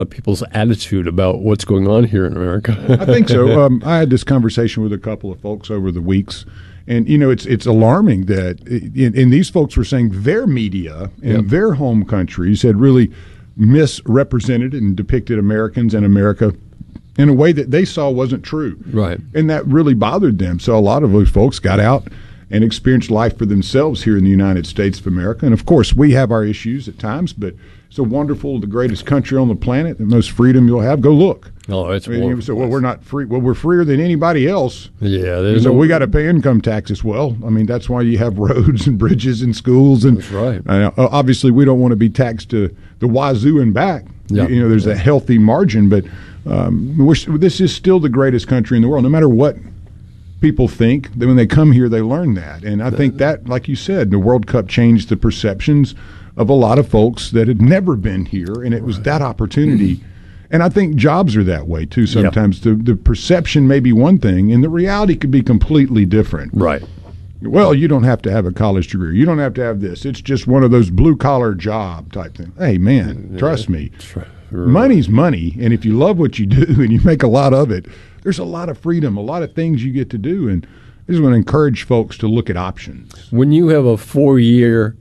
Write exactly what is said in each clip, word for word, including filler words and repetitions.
of people's attitude about what's going on here in America. I think so. Um, I had this conversation with a couple of folks over the weeks, and you know, it's it's alarming that, and, and these folks were saying their media in yep. their home countries had really misrepresented and depicted Americans and America in a way that they saw wasn't true. Right. And that really bothered them. So a lot of those folks got out and experienced life for themselves here in the United States of America. And, of course, we have our issues at times, but it's a wonderful, the greatest country on the planet, the most freedom you'll have. Go look. Oh, it's I mean, wonderful. So, well, we're not free. Well, we're freer than anybody else. Yeah. There's so no, we got to pay income tax as well. I mean, that's why you have roads and bridges and schools. And that's right. Uh, obviously, we don't want to be taxed to the wazoo and back. Yeah. You know, there's a healthy margin, but um, we're, this is still the greatest country in the world, no matter what people think. That when they come here, they learn that. And I think that, like you said, the World Cup changed the perceptions of a lot of folks that had never been here, and it was that opportunity. And I think jobs are that way, too, sometimes. Yep. The, the perception may be one thing, and the reality could be completely different. Right. Well, you don't have to have a college degree. You don't have to have this. It's just one of those blue-collar job type things. Hey, man, trust me. Money's money, and if you love what you do and you make a lot of it, there's a lot of freedom, a lot of things you get to do. And I just want to encourage folks to look at options. When you have a four-year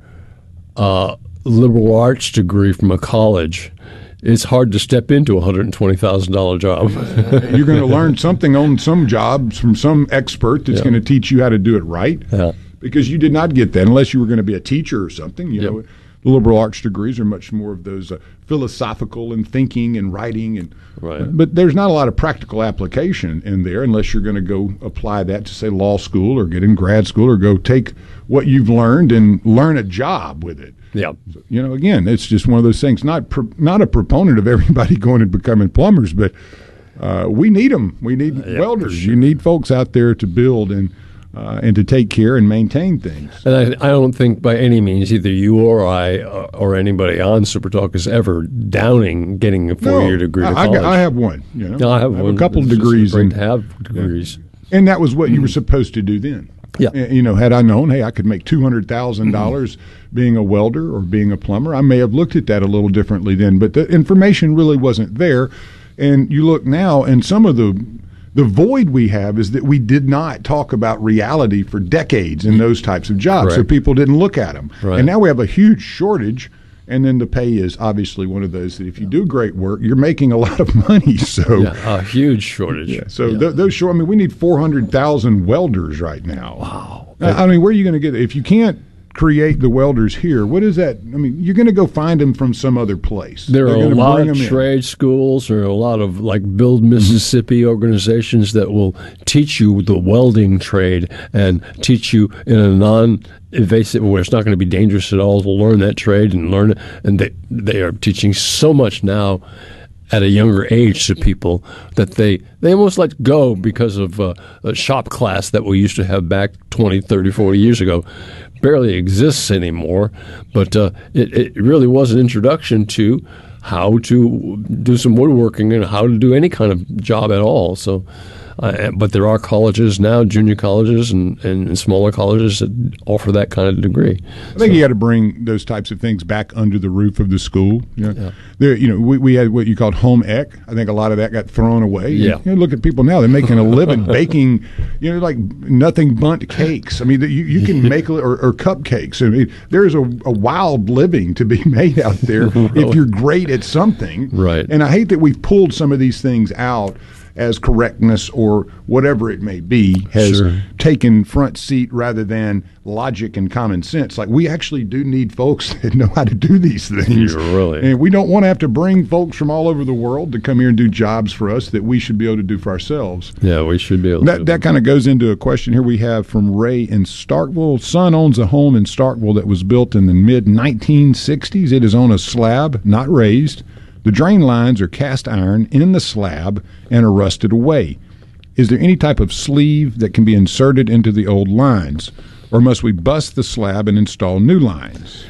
uh, liberal arts degree from a college, it's hard to step into a one hundred twenty thousand dollars job. You're going to learn something on some jobs from some expert that's yeah. going to teach you how to do it right. Yeah. Because you did not get that unless you were going to be a teacher or something. You yep. know, the liberal arts degrees are much more of those uh, philosophical and thinking and writing, and right. uh, but there's not a lot of practical application in there unless you're going to go apply that to, say, law school or get in grad school or go take what you've learned and learn a job with it. Yeah, so, you know, again, it's just one of those things. Not pro- not a proponent of everybody going and becoming plumbers, but uh, we need them. We need yeah, welders. Sure. You need folks out there to build and uh, and to take care and maintain things. And I, I don't think by any means either you or I uh, or anybody on Super Talk is ever downing getting a four-year no, degree to I, college. I have one. You know, no, I have, I have one. a couple it's of degrees. Great and, to have degrees. Yeah. And that was what you were supposed to do then. Yeah. You know, had I known, hey, I could make two hundred thousand dollars mm-hmm. being a welder or being a plumber, I may have looked at that a little differently then. But the information really wasn't there. And you look now, and some of the the void we have is that we did not talk about reality for decades in those types of jobs. Correct. So people didn't look at them. Right. And now we have a huge shortage. And then the pay is obviously one of those that if you do great work, you're making a lot of money. So yeah, a huge shortage. Yeah, so yeah. th- those short. I mean, we need four hundred thousand welders right now. Wow. I, I mean, where are you going to get it? If you can't create the welders here, what is that? I mean, you're going to go find them from some other place. There They're are a gonna lot bring of them in. trade schools. There are a lot of like Build Mississippi mm-hmm. organizations that will teach you the welding trade and teach you in a non-invasive where it's not going to be dangerous at all to learn that trade and learn it. And they they are teaching so much now at a younger age to people that they, they almost let go because of uh, a shop class that we used to have back twenty, thirty, forty years ago. Barely exists anymore, but uh, it, it really was an introduction to how to do some woodworking and how to do any kind of job at all. So, uh, but there are colleges now, junior colleges and, and smaller colleges that offer that kind of degree. I think so, you got to bring those types of things back under the roof of the school. You know, yeah. there, you know, we, we had what you called home ec. I think a lot of that got thrown away. Yeah. You know, look at people now; they're making a living baking, you know, like nothing but cakes. I mean, you you can make or, or cupcakes. I mean, there's a, a wild living to be made out there really? if you're great at something. Right. And I hate that we've pulled some of these things out as correctness or whatever it may be has sure. taken front seat rather than logic and common sense. Like, we actually do need folks that know how to do these things. Really. And we don't want to have to bring folks from all over the world to come here and do jobs for us that we should be able to do for ourselves. Yeah, we should be able that, to. That kind of goes into a question here we have from Ray in Starkville. Son owns a home in Starkville that was built in the mid nineteen sixties. It is on a slab, not raised. The drain lines are cast iron in the slab and are rusted away. Is there any type of sleeve that can be inserted into the old lines, or must we bust the slab and install new lines?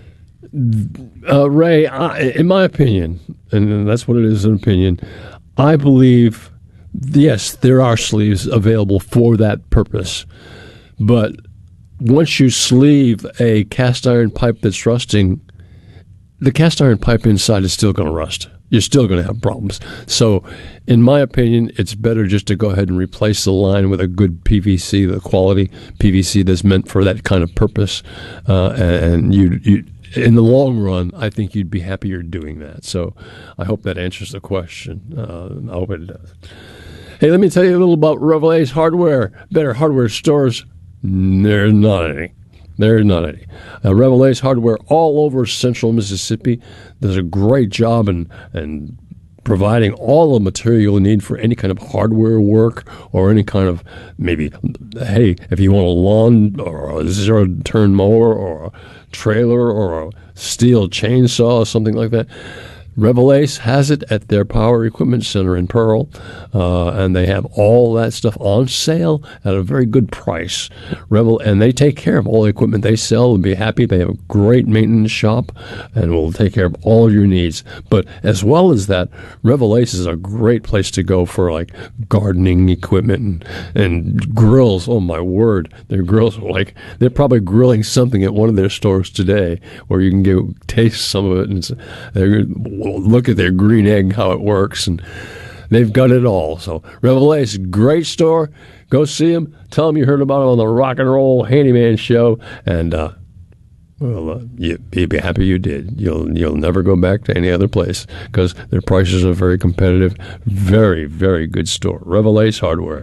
Uh, Ray, I, in my opinion, and that's what it is, an opinion, I believe, yes, there are sleeves available for that purpose. But once you sleeve a cast iron pipe that's rusting, the cast iron pipe inside is still going to rust. you're still going to have problems. So, in my opinion, it's better just to go ahead and replace the line with a good P V C, the quality P V C that's meant for that kind of purpose. Uh, and you, you, in the long run, I think you'd be happier doing that. So, I hope that answers the question. Uh, I hope it does. Hey, let me tell you a little about Revelace Hardware. Better hardware stores, there's not any. There's not any. Uh, Revelace Hardware all over central Mississippi does a great job in, in providing all the material you need for any kind of hardware work or any kind of, maybe, hey, if you want a lawn or a zero-turn mower or a trailer or a steel chainsaw or something like that, Revelace has it at their Power Equipment Center in Pearl, uh, and they have all that stuff on sale at a very good price. Revel, and they take care of all the equipment they sell and be happy. They have a great maintenance shop and will take care of all of your needs. But as well as that, Revelace is a great place to go for like gardening equipment and, and grills. Oh my word, their grills are like, they're probably grilling something at one of their stores today where you can go taste some of it and it's, they're look at their green egg, how it works, and they've got it all. So Revelace, great store. Go see them. Tell them you heard about them on the Rock and Roll Handyman Show, and uh, well, uh, you, you'd be happy you did. You'll you'll never go back to any other place because their prices are very competitive. Very, very good store. Revelace Hardware.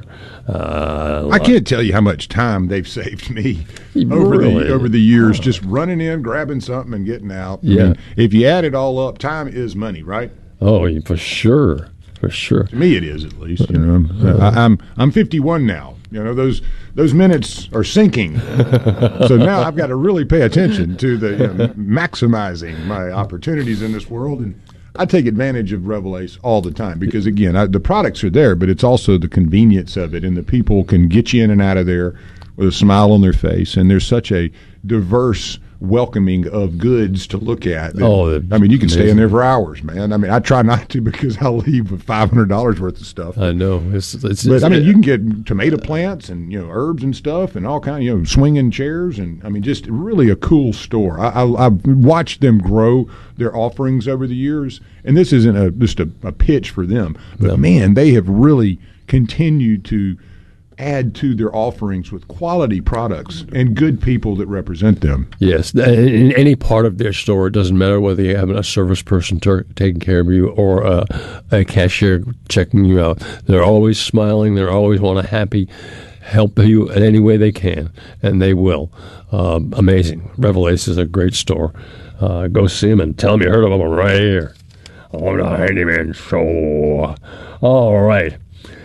Uh, I can't tell you how much time they've saved me over really? the over the years, just running in, grabbing something, and getting out. Yeah. I mean, if you add it all up, time is money, right? Oh, for sure, for sure. To me, it is at least. You know, I, I'm I'm fifty-one now. You know, those those minutes are sinking. So now I've got to really pay attention to the you know, maximizing my opportunities in this world, and I take advantage of Revelace all the time because, again, I, the products are there, but it's also the convenience of it, and the people can get you in and out of there with a smile on their face, and there's such a diverse welcoming of goods to look at. That, oh, I mean, you can stay in there for hours, man. I mean, I try not to because I'll leave with five hundred dollars worth of stuff. I know. It's, it's, but it's, I mean, you can get tomato plants and you know herbs and stuff and all kind of you know swinging chairs and I mean, just really a cool store. I, I, I've watched them grow their offerings over the years, and this isn't a, just a, a pitch for them, but no. man, they have really continued to add to their offerings with quality products and good people that represent them. Yes, in any part of their store, it doesn't matter whether you have a service person ter- taking care of you or a, a cashier checking you out. They're always smiling. They always want to happy help you in any way they can, and they will. Uh, amazing. Revelace is a great store. Uh, go see them and tell them you heard of them right here on the Handyman Show. All right.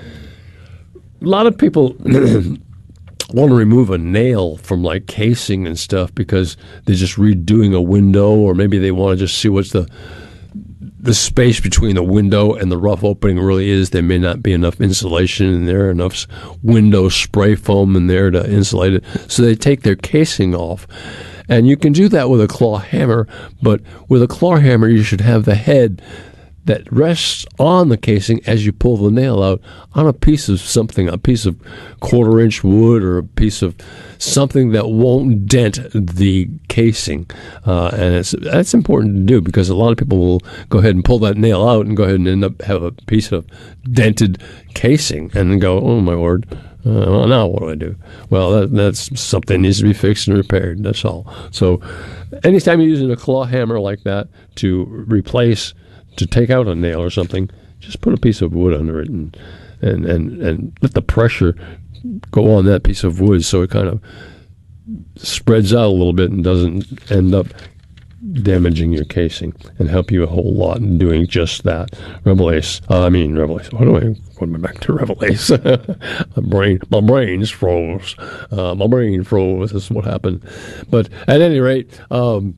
A lot of people want to remove a nail from like casing and stuff because they're just redoing a window, or maybe they want to just see what's the the space between the window and the rough opening really is. There may not be enough insulation in there, enough window spray foam in there to insulate it. So they take their casing off. And you can do that with a claw hammer, but with a claw hammer you should have the head that rests on the casing as you pull the nail out on a piece of something, a piece of quarter-inch wood or a piece of something that won't dent the casing. Uh, and it's that's important to do because a lot of people will go ahead and pull that nail out and go ahead and end up have a piece of dented casing and then go, oh, my word. Uh, well, now what do I do? Well, that, that's something that needs to be fixed and repaired. That's all. So anytime you're using a claw hammer like that to replace to take out a nail or something, just put a piece of wood under it and, and, and, and let the pressure go on that piece of wood so it kind of spreads out a little bit and doesn't end up damaging your casing, and help you a whole lot in doing just that. Revelace, uh, I mean Revelace. What do I? What am I back to Revelace? my brain, my brain's froze. Uh, my brain froze. This is what happened. But at any rate, um,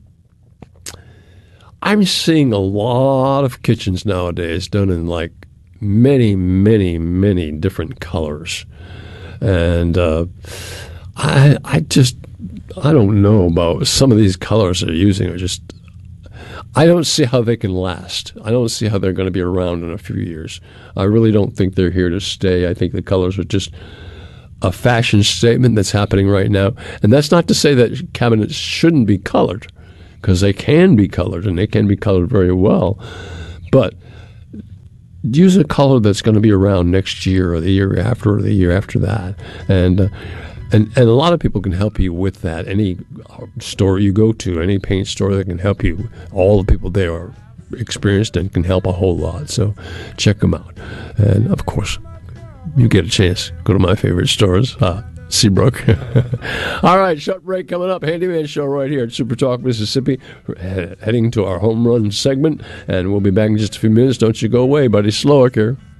I'm seeing a lot of kitchens nowadays done in like many, many, many different colors, and uh, I, I just. I don't know about some of these colors they're using are just, I don't see how they can last. I don't see how they're going to be around in a few years. I really don't think they're here to stay. I think the colors are just a fashion statement that's happening right now. And that's not to say that cabinets shouldn't be colored, because they can be colored and they can be colored very well. But use a color that's going to be around next year or the year after or the year after that. And uh, and and a lot of people can help you with that. Any store you go to, any paint store that can help you, all the people there are experienced and can help a whole lot. So check them out. And of course, you get a chance, go to my favorite stores, uh, Seabrook. All right, short break coming up. Handyman Show right here at Super Talk Mississippi. We're heading to our home run segment, and we'll be back in just a few minutes. Don't you go away, buddy. Slowick here.